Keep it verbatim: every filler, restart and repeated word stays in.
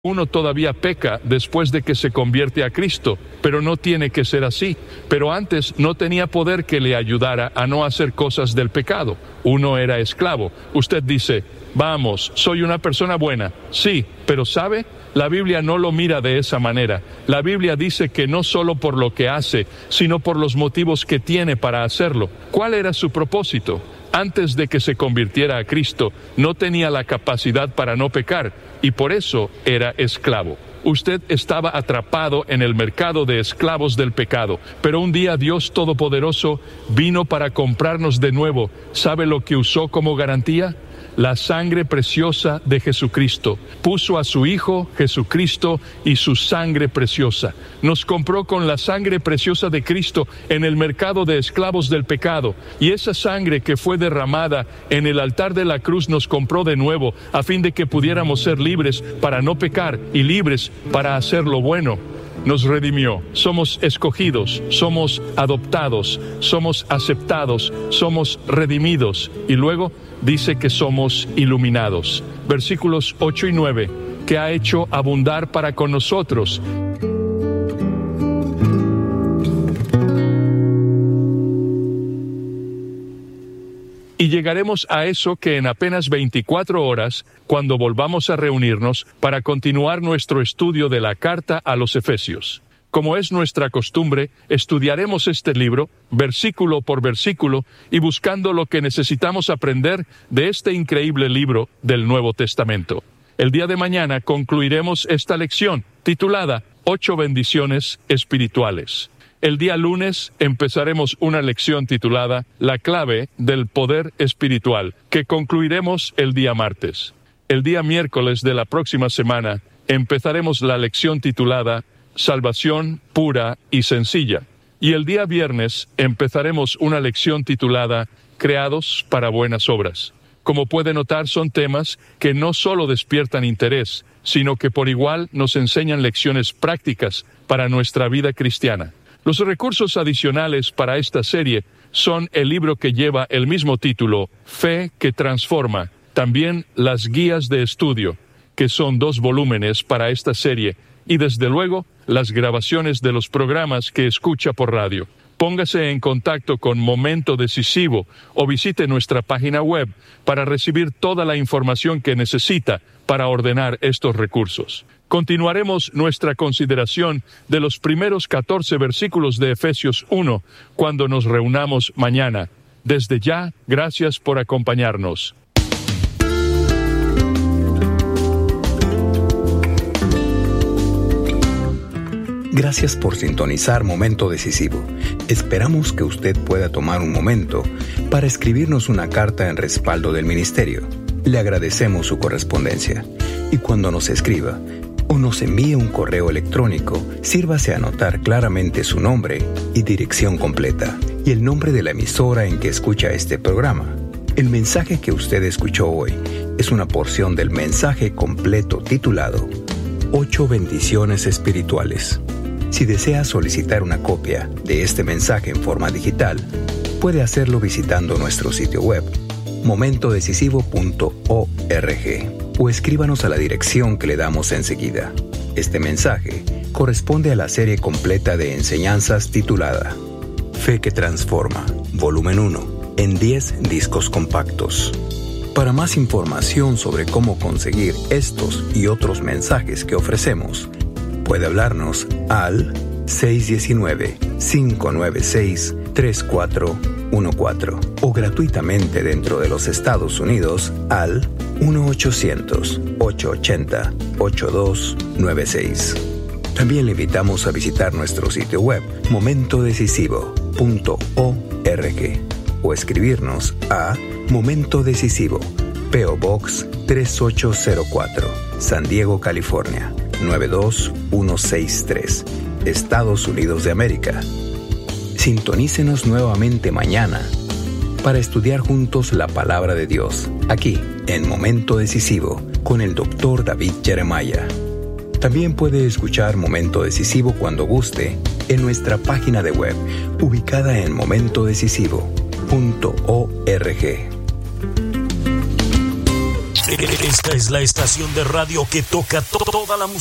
Uno todavía peca después de que se convierte a Cristo, pero no tiene que ser así. Pero antes no tenía poder que le ayudara a no hacer cosas del pecado. Uno era esclavo. Usted dice, vamos, soy una persona buena. Sí, pero ¿sabe? La Biblia no lo mira de esa manera. La Biblia dice que no solo por lo que hace, sino por los motivos que tiene para hacerlo. ¿Cuál era su propósito? Antes de que se convirtiera a Cristo, no tenía la capacidad para no pecar, y por eso era esclavo. Usted estaba atrapado en el mercado de esclavos del pecado, pero un día Dios Todopoderoso vino para comprarnos de nuevo. ¿Sabe lo que usó como garantía? La sangre preciosa de Jesucristo. Puso a su Hijo Jesucristo y su sangre preciosa. Nos compró con la sangre preciosa de Cristo en el mercado de esclavos del pecado. Y esa sangre que fue derramada en el altar de la cruz nos compró de nuevo, a fin de que pudiéramos ser libres para no pecar y libres para hacer lo bueno. Nos redimió, somos escogidos, somos adoptados, somos aceptados, somos redimidos. Y luego dice que somos iluminados. Versículos ocho y nueve, que ha hecho abundar para con nosotros. Y llegaremos a eso que en apenas veinticuatro horas, cuando volvamos a reunirnos para continuar nuestro estudio de la carta a los Efesios. Como es nuestra costumbre, estudiaremos este libro, versículo por versículo, y buscando lo que necesitamos aprender de este increíble libro del Nuevo Testamento. El día de mañana concluiremos esta lección, titulada Ocho bendiciones espirituales. El día lunes empezaremos una lección titulada La clave del poder espiritual, que concluiremos el día martes. El día miércoles de la próxima semana empezaremos la lección titulada Salvación pura y sencilla. Y el día viernes empezaremos una lección titulada Creados para buenas obras. Como puede notar, son temas que no solo despiertan interés, sino que por igual nos enseñan lecciones prácticas para nuestra vida cristiana. Los recursos adicionales para esta serie son el libro que lleva el mismo título, Fe que Transforma, también las guías de estudio, que son dos volúmenes para esta serie, y desde luego las grabaciones de los programas que escucha por radio. Póngase en contacto con Momento Decisivo o visite nuestra página web para recibir toda la información que necesita para ordenar estos recursos. Continuaremos nuestra consideración de los primeros catorce versículos de Efesios uno cuando nos reunamos mañana. Desde ya, gracias por acompañarnos. Gracias por sintonizar Momento Decisivo. Esperamos que usted pueda tomar un momento para escribirnos una carta en respaldo del ministerio. Le agradecemos su correspondencia. Y cuando nos escriba o nos envíe un correo electrónico, sírvase a anotar claramente su nombre y dirección completa, y el nombre de la emisora en que escucha este programa. El mensaje que usted escuchó hoy es una porción del mensaje completo titulado Ocho bendiciones espirituales. Si desea solicitar una copia de este mensaje en forma digital, puede hacerlo visitando nuestro sitio web, momento decisivo punto org, o escríbanos a la dirección que le damos enseguida. Este mensaje corresponde a la serie completa de enseñanzas titulada Fe que Transforma, volumen uno, en diez discos compactos. Para más información sobre cómo conseguir estos y otros mensajes que ofrecemos, puede hablarnos al seis uno nueve, cinco nueve seis, tres cuatro uno cuatro o gratuitamente dentro de los Estados Unidos al uno ochocientos, ochocientos ochenta, ochenta y dos noventa y seis. También le invitamos a visitar nuestro sitio web momento decisivo punto org o escribirnos a Momento Decisivo, P O Box tres ocho cero cuatro, San Diego, California nueve dos uno seis tres, Estados Unidos de América. Sintonícenos nuevamente mañana para estudiar juntos la palabra de Dios, aquí en Momento Decisivo con el doctor David Jeremiah. También puede escuchar Momento Decisivo cuando guste en nuestra página de web, ubicada en momento decisivo punto org. Esta es la estación de radio que toca toda la música.